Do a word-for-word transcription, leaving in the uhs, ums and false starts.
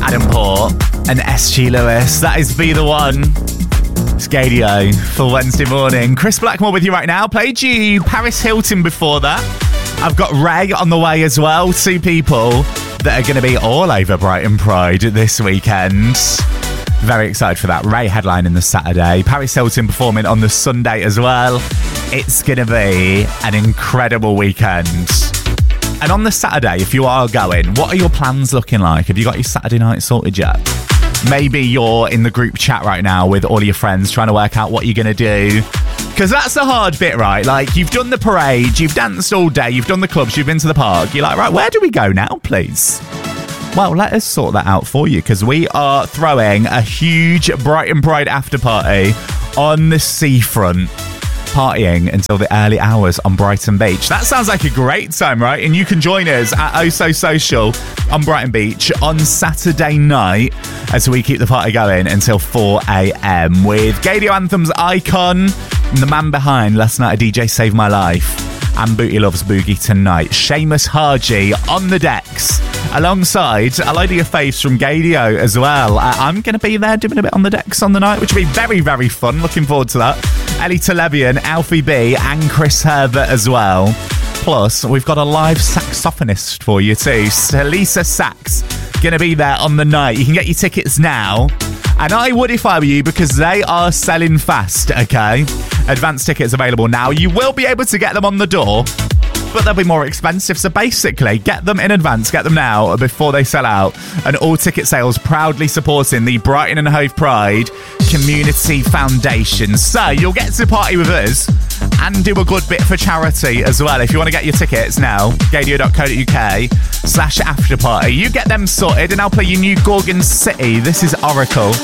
Adam Port and S G Lewis. That is Be The One. It's Gadio for Wednesday morning. Chris Blackmore with you right now. Played you Paris Hilton before that. I've got Ray on the way as well. Two people that are going to be all over Brighton Pride this weekend. Very excited for that. Ray headlining the Saturday. Paris Hilton performing on the Sunday as well. It's going to be an incredible weekend. And on the Saturday, if you are going, what are your plans looking like? Have you got your Saturday night sorted yet? Maybe you're in the group chat right now with all your friends trying to work out what you're going to do. Because that's the hard bit, right? Like, you've done the parade, you've danced all day, you've done the clubs, you've been to the park. You're like, right, where do we go now, please? Well, let us sort that out for you, because we are throwing a huge Brighton Pride after party on the seafront, partying until the early hours on Brighton Beach. That sounds like a great time, right? And you can join us at Oh So Social on Brighton Beach on Saturday night as we keep the party going until four a.m. with Gadio Anthem's icon and the man behind Last Night a D J Saved My Life and Booty Loves Boogie Tonight, Seamus Haji on the decks, alongside a load of your faves from Gadio as well. Uh, I'm going to be there doing a bit on the decks on the night, which will be very, very fun. Looking forward to that. Ellie Televian, Alfie B and Chris Herbert as well. Plus, we've got a live saxophonist for you too. Salisa Sax, going to be there on the night. You can get your tickets now. And I would if I were you, because they are selling fast, okay? Advance tickets available now. You will be able to get them on the door, but they'll be more expensive. So basically, get them in advance, get them now before they sell out. And all ticket sales proudly supporting the Brighton and Hove Pride Community Foundation. So you'll get to party with us and do a good bit for charity as well. If you want to get your tickets now, gadio.co.uk slash after party. You get them sorted and I'll play you new Gorgon City. This is Oracle.